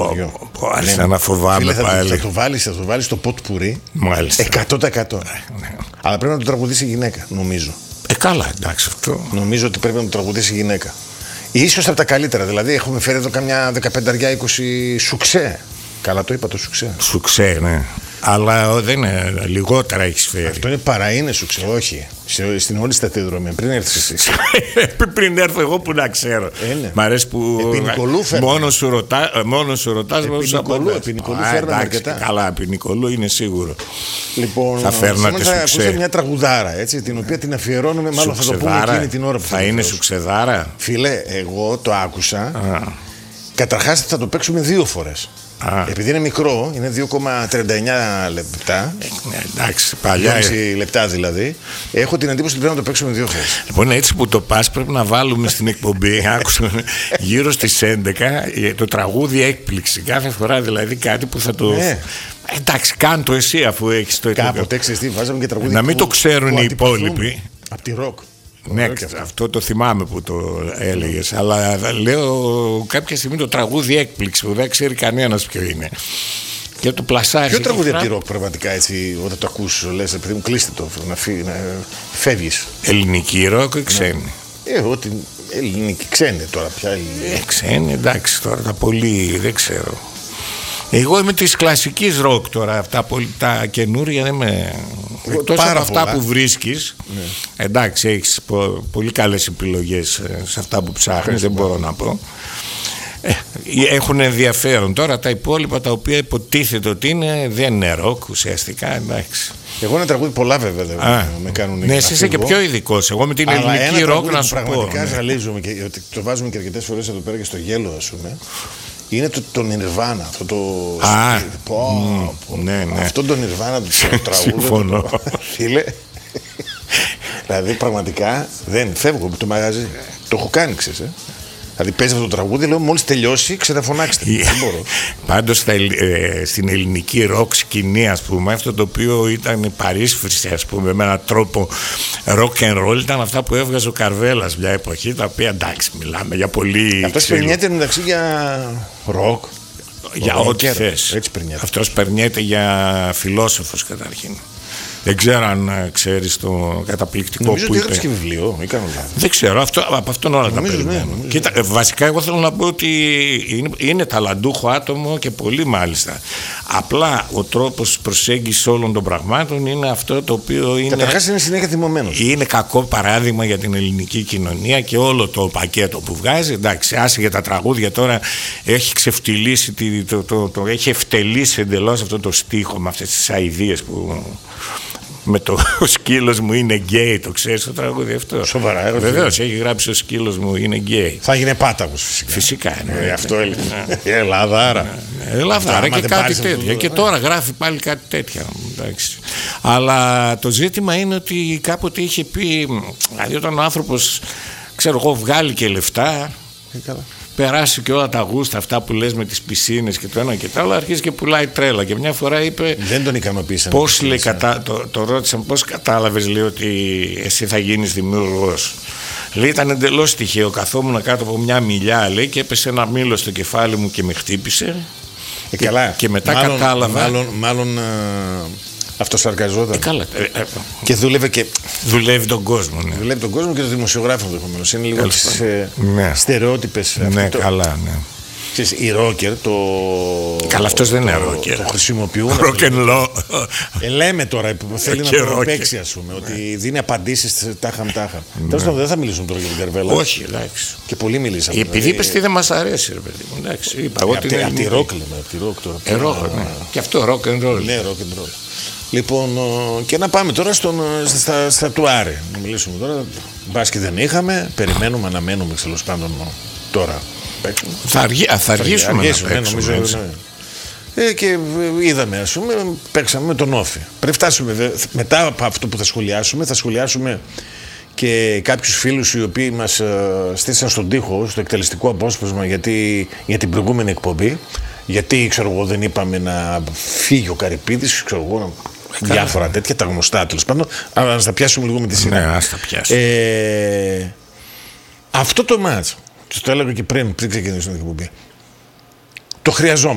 Άρχισα να φοβάμαι πάλι. Θα το βάλεις στο ποτ πουρί. Μάλιστα. 100%. Αλλά πρέπει να το τραγουδήσει η γυναίκα, νομίζω. Καλά, εντάξει αυτό. Νομίζω ότι πρέπει να το τραγουδήσει η γυναίκα. Ίσως από τα καλύτερα. Δηλαδή, έχουμε φέρει εδώ καμιά 15-20 σουξέ. Καλά το είπα το σουξέ. Σουξέ, ναι. Αλλά δεν είναι, λιγότερα έχεις φέρει. Αυτό είναι είναι σουξέ, όχι. Στην όλη σταδιοδρομία, πριν έρθεις εσύ. Πριν έρθω εγώ που να ξέρω. Μ' αρέσει που μόνο σου ρωτάς. Επινικολού φέρναμε αρκετά. Καλά, επινικολού είναι σίγουρο. Λοιπόν, θα φέρνατε σουξέ. Θα ακούσετε μια τραγουδάρα, έτσι, την οποία την αφιερώνουμε, μάλλον θα το πούμε εκείνη την ώρα που θα είναι σουξεδάρα. Φίλε, εγώ το άκουσα. Καταρχάς θα το παίξουμε 2 φορές. Επειδή είναι μικρό, είναι 2,39 λεπτά. Εντάξει, παλιά. 2,5 λεπτά δηλαδή. Έχω την εντύπωση ότι πρέπει να το παίξουμε 2 φορές. Λοιπόν, έτσι που το πας, πρέπει να βάλουμε στην εκπομπή, άκουσα, γύρω στις 11 το τραγούδι έκπληξη. Κάθε φορά δηλαδή κάτι που θα το. Εντάξει, κάνε το εσύ αφού έχεις το εκπομπή. Κάποτε ξέρεις, βάζαμε και τραγούδι. Να μην το ξέρουν οι υπόλοιποι. Από τη ροκ. Ναι, αυτό το θυμάμαι που το έλεγες. Αλλά λέω κάποια στιγμή το τραγούδι έκπληξη που δεν ξέρει κανένας ποιο είναι. Και το πλασάρει. Ποιο τραγούδι από τη ροκ πραγματικά έτσι, όταν το ακούσεις, λες, επειδή μου κλείστε το, να φεύγεις. Ελληνική ροκ ή ξένη? Ότι ελληνική, ξένη τώρα πια. Ξένη, εντάξει, τώρα τα πολύ δεν ξέρω. Εγώ είμαι της κλασικής ροκ τώρα. Αυτά τα καινούρια δεν με. Εκτός από αυτά που βρίσκεις, εντάξει, έχεις πολύ καλές επιλογές σε αυτά που ψάχνεις, δεν μπορώ να πω. Έχουν ενδιαφέρον. Τώρα τα υπόλοιπα τα οποία υποτίθεται ότι δεν είναι ροκ ουσιαστικά, εντάξει. Εγώ ένα τραγούδι πολλά βέβαια με κάνουν. Ναι, εσύ είσαι και πιο ειδικός. Εγώ με την ελληνική ροκ να σου πω. Πραγματικά ζαλίζομαι και ότι το βάζουμε και αρκετές φορές εδώ πέρα και στο γέλο, ας πούμε. Είναι το Nirvana, αυτό το. Ναι. Αυτό το Nirvana του τραγούδι. Συμφωνώ. Φίλε. Δηλαδή πραγματικά δεν φεύγω από το μαγαζί. Το έχω κάνει, ξέρεις. Δηλαδή παίζει αυτό το τραγούδι, λέω μόλις τελειώσει, ξαναφωνάξτε. Δεν μπορώ. Πάντως στην ελληνική ροκ σκηνή, ας πούμε, αυτό το οποίο ήταν η παρίσφρηση, ας πούμε, με έναν τρόπο rock and roll, ήταν αυτά που έβγαζε ο Καρβέλας μια εποχή, τα οποία εντάξει, μιλάμε για πολύ. Αυτός περνιέται μεταξύ για ροκ. Για ό,τι θες. Αυτός περνιέται για φιλόσοφος καταρχήν. Δεν ξέρω αν ξέρεις το καταπληκτικό νομίζω που είπε. Νομίζω ότι έγραψε και βιβλίο ή κάνω λάθος. Δεν ξέρω, από αυτόν όλα τα περιμένω. Κοίτα, βασικά εγώ θέλω να πω ότι είναι ταλαντούχο άτομο και πολύ μάλιστα. Απλά ο τρόπος προσέγγισης όλων των πραγμάτων είναι αυτό το οποίο είναι. Καταρχάς είναι συνέχεια θυμωμένος. Είναι κακό παράδειγμα για την ελληνική κοινωνία και όλο το πακέτο που βγάζει. Εντάξει, άσε για τα τραγούδια τώρα, έχει ξεφτυλίσει, έχει ευτελίσει εντελώς αυτό το στίχο με αυτές τις αηδίες που. Με το «Ο σκύλος μου είναι γκέι», το ξέρεις το τραγούδι αυτό? Σοβαρά, βεβαίως, έχει γράψει «Ο σκύλος μου είναι γκέι». Θα γίνει πάταγος φυσικά. Φυσικά, ναι. Αυτό έλεγε. Ελλάδάρα. Ελλάδαρα και κάτι τέτοια. Και τώρα γράφει πάλι κάτι τέτοια. Αλλά το ζήτημα είναι ότι κάποτε είχε πει, δηλαδή όταν ο άνθρωπος, ξέρω εγώ, βγάλει και λεφτά, περάσει και όλα τα γούστα αυτά που λες με τις πισίνες και το ένα και το άλλο, αρχίζει και πουλάει τρέλα. Και μια φορά είπε. Δεν τον ικανοποίησαν. Πώς λέει, το ρώτησαν, πώς κατάλαβες, λέει, ότι εσύ θα γίνεις δημιουργός? Λέει, ήταν εντελώς τυχαίο. Καθόμουν κάτω από μια μιλιά, λέει, και έπεσε ένα μήλο στο κεφάλι μου και με χτύπησε. Και μετά κατάλαβα. Μάλλον αυτοσαρκαζόταν. Καλά. Και δουλεύει τον κόσμο. Ναι. Δουλεύει τον κόσμο και το δημοσιογράφο ενδεχομένως. Είναι λίγο τις στερεότυπες. Ναι, καλά, ναι. Ξέρεις, οι ρόκερ Καλά, αυτός δεν είναι ρόκερ. Το χρησιμοποιούν. Rock and roll. Λέμε τώρα, θέλει να το παίξει, ας πούμε, ότι δίνει απαντήσεις τάχα. Τέλος πάντων, δεν θα μιλήσουμε τώρα για την Καρβέλα. Όχι, εντάξει. Και πολλοί μιλήσαμε. Επειδή είπες τι δεν μας αρέσει, ρε παιδί μου. Εντάξει, είπα εγώ ότι. Από τη ροκ λέμε, από τη ροκ τώρα. Και αυτό rock and roll. Ναι, rock and roll. Λοιπόν, και να πάμε τώρα στα τουάρε. Να μιλήσουμε τώρα. Μπάσκετ δεν είχαμε, περιμένουμε, αναμένουμε τέλος πάντων τώρα. Θα αργήσουμε να παίξουμε. Και είδαμε, ας πούμε, παίξαμε με τον Όφη. Πριν φτάσουμε, μετά από αυτό που θα σχολιάσουμε και κάποιους φίλους οι οποίοι μας στήσαν στον τοίχο, στο εκτελεστικό απόσπασμα για την προηγούμενη εκπομπή. Γιατί, ξέρω εγώ, δεν είπαμε να φύγει ο Καρυπίδης, ξέρω εγώ, διάφορα τέτοια, τα γνωστά τέλος πάντων. Αλλά να τα πιάσουμε λίγο με τη σειρά. Ναι, ας τα πιάσουμε. Αυτό το μάτς, το έλεγα και πριν ξεκινήσουμε την εκπομπή, το χρειαζόμαστε.